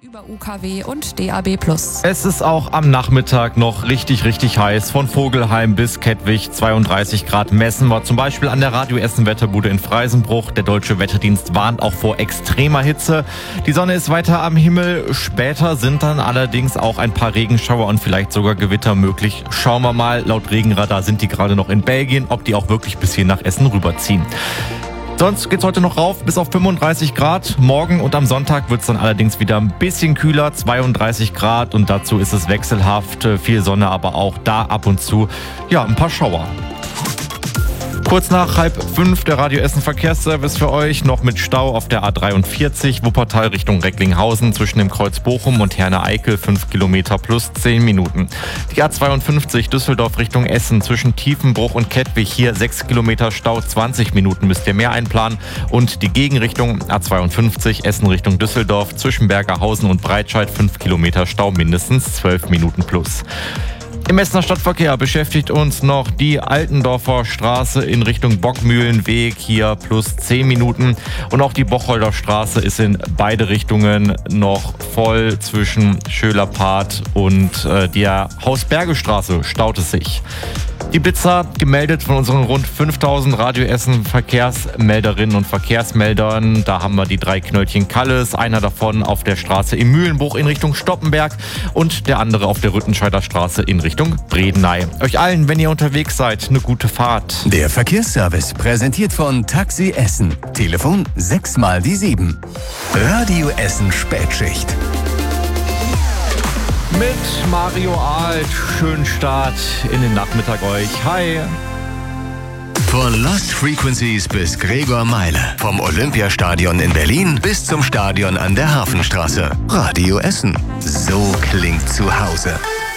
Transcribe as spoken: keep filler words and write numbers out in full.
Über U K W und D A B plus. Es ist auch am Nachmittag noch richtig, richtig heiß. Von Vogelheim bis Kettwig, zweiunddreißig Grad messen wir zum Beispiel an der Radio Essen Wetterbudde in Freisenbruch. Der Deutsche Wetterdienst warnt auch vor extremer Hitze. Die Sonne ist weiter am Himmel. Später sind dann allerdings auch ein paar Regenschauer und vielleicht sogar Gewitter möglich. Schauen wir mal, laut Regenradar sind die gerade noch in Belgien, ob die auch wirklich bis hier nach Essen rüberziehen. Sonst geht's heute noch rauf bis auf fünfunddreißig Grad. Morgen und am Sonntag wird's dann allerdings wieder ein bisschen kühler, zweiunddreißig Grad. Und dazu ist es wechselhaft, viel Sonne, aber auch da ab und zu ja ein paar Schauer. Kurz nach halb fünf der Radio Essen Verkehrsservice für euch. Noch mit Stau auf der A dreiundvierzig, Wuppertal Richtung Recklinghausen zwischen dem Kreuz Bochum und Herne-Eickel, fünf Kilometer plus zehn Minuten. Die A zweiundfünfzig Düsseldorf Richtung Essen zwischen Tiefenbruch und Kettwig, hier sechs Kilometer Stau, zwanzig Minuten müsst ihr mehr einplanen. Und die Gegenrichtung A zweiundfünfzig Essen Richtung Düsseldorf zwischen Bergerhausen und Breitscheid, fünf Kilometer Stau, mindestens zwölf Minuten plus. Im Essener Stadtverkehr beschäftigt uns noch die Altendorfer Straße in Richtung Bockmühlenweg, hier plus zehn Minuten. Und auch die Bocholder Straße ist in beide Richtungen noch voll. Zwischen Schölerpart und äh, der Hausbergestraße staut es sich. Die Blitzer gemeldet von unseren rund fünftausend Radio Essen Verkehrsmelderinnen und Verkehrsmeldern. Da haben wir die drei Knöllchen Kalles, einer davon auf der Straße im Mühlenbruch in Richtung Stoppenberg und der andere auf der Rüttenscheider Straße in Richtung Bredeney. Euch allen, wenn ihr unterwegs seid, eine gute Fahrt. Der Verkehrsservice präsentiert von Taxi Essen. Telefon sechs mal die sieben. Radio Essen Spätschicht. Mit Mario Alt, schönen Start in den Nachmittag euch. Hi! Von Lost Frequencies bis Gregor Meile. Vom Olympiastadion in Berlin bis zum Stadion an der Hafenstraße. Radio Essen. So klingt zu Hause.